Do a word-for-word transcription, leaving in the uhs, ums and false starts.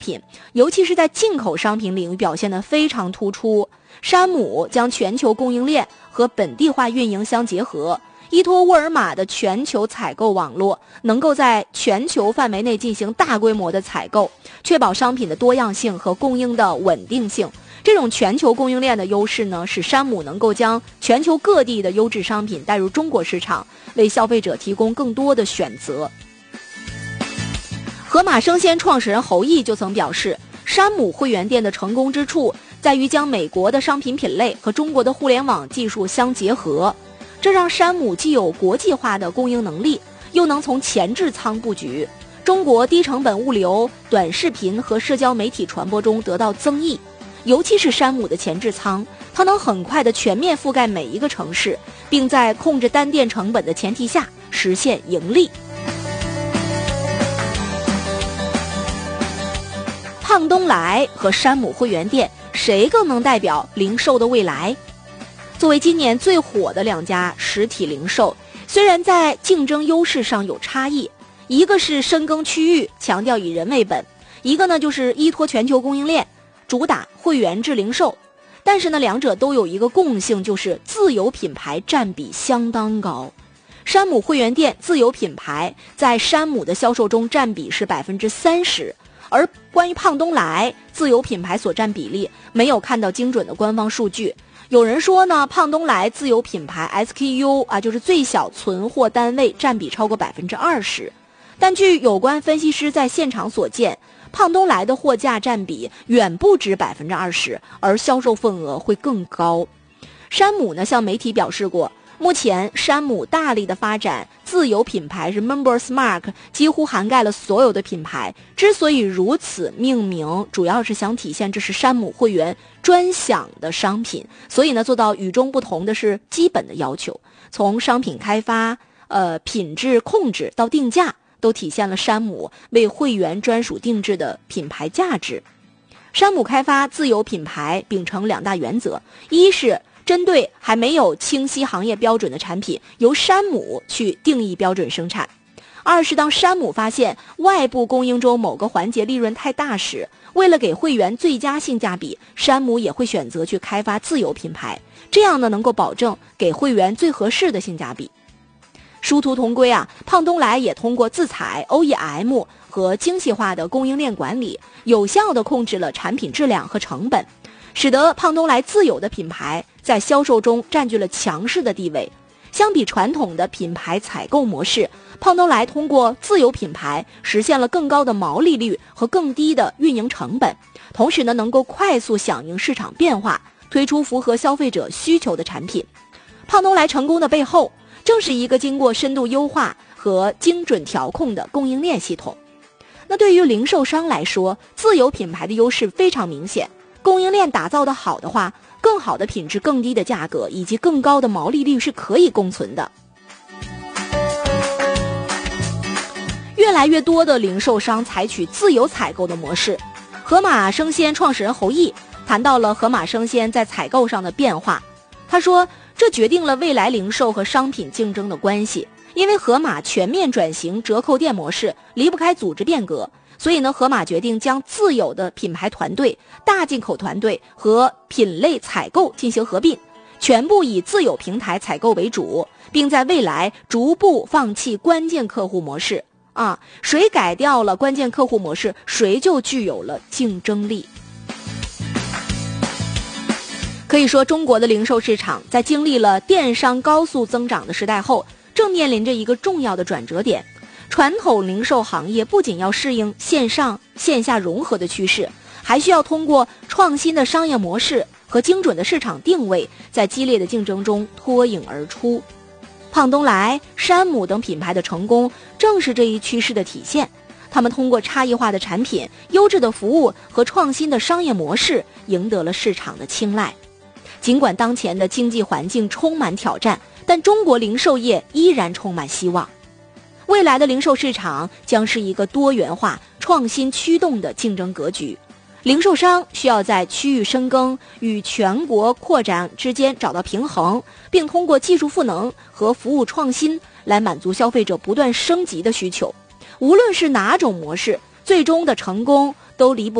品，尤其是在进口商品领域表现得非常突出。山姆将全球供应链和本地化运营相结合，依托沃尔玛的全球采购网络，能够在全球范围内进行大规模的采购，确保商品的多样性和供应的稳定性。这种全球供应链的优势呢，使山姆能够将全球各地的优质商品带入中国市场，为消费者提供更多的选择。盒马生鲜创始人侯毅就曾表示，山姆会员店的成功之处在于将美国的商品品类和中国的互联网技术相结合，这让山姆既有国际化的供应能力，又能从前置仓布局，中国低成本物流、短视频和社交媒体传播中得到增益。尤其是山姆的前置仓，它能很快的全面覆盖每一个城市，并在控制单店成本的前提下实现盈利。胖东来和山姆会员店，谁更能代表零售的未来？作为今年最火的两家实体零售，虽然在竞争优势上有差异，一个是深耕区域，强调以人为本，一个呢就是依托全球供应链，主打会员制零售。但是呢，两者都有一个共性，就是自有品牌占比相当高。山姆会员店自有品牌在山姆的销售中占比是百分之三十，而关于胖东来自有品牌所占比例，没有看到精准的官方数据。有人说呢，胖东来自有品牌 S K U 啊，就是最小存货单位占比超过百分之二十，但据有关分析师在现场所见，胖东来的货架占比远不止百分之二十，而销售份额会更高。山姆呢向媒体表示过，目前山姆大力的发展自有品牌是 Members Mark， 几乎涵盖了所有的品牌。之所以如此命名，主要是想体现这是山姆会员专享的商品，所以呢做到与众不同的是基本的要求，从商品开发、呃品质控制到定价，都体现了山姆为会员专属定制的品牌价值。山姆开发自有品牌秉承两大原则，一是针对还没有清晰行业标准的产品，由山姆去定义标准生产；二是当山姆发现外部供应中某个环节利润太大时，为了给会员最佳性价比，山姆也会选择去开发自有品牌，这样呢能够保证给会员最合适的性价比。殊途同归啊，胖东来也通过自采 O E M 和精细化的供应链管理，有效地控制了产品质量和成本，使得胖东来自有的品牌在销售中占据了强势的地位。相比传统的品牌采购模式，胖东来通过自有品牌实现了更高的毛利率和更低的运营成本，同时呢能够快速响应市场变化，推出符合消费者需求的产品。胖东来成功的背后，正是一个经过深度优化和精准调控的供应链系统。那对于零售商来说，自有品牌的优势非常明显，供应链打造的好的话，更好的品质、更低的价格以及更高的毛利率是可以共存的。越来越多的零售商采取自有采购的模式。盒马生鲜创始人侯毅谈到了盒马生鲜在采购上的变化，他说，这决定了未来零售和商品竞争的关系。因为盒马全面转型折扣店模式，离不开组织变革，所以呢，盒马决定将自有的品牌团队、大进口团队和品类采购进行合并，全部以自有平台采购为主，并在未来逐步放弃关键客户模式。啊，谁改掉了关键客户模式，谁就具有了竞争力。可以说，中国的零售市场在经历了电商高速增长的时代后，正面临着一个重要的转折点。传统零售行业不仅要适应线上线下融合的趋势，还需要通过创新的商业模式和精准的市场定位，在激烈的竞争中脱颖而出。胖东来、山姆等品牌的成功正是这一趋势的体现。他们通过差异化的产品、优质的服务和创新的商业模式，赢得了市场的青睐。尽管当前的经济环境充满挑战，但中国零售业依然充满希望。未来的零售市场将是一个多元化、创新驱动的竞争格局。零售商需要在区域深耕与全国扩展之间找到平衡，并通过技术赋能和服务创新来满足消费者不断升级的需求。无论是哪种模式， 最终的成功都离不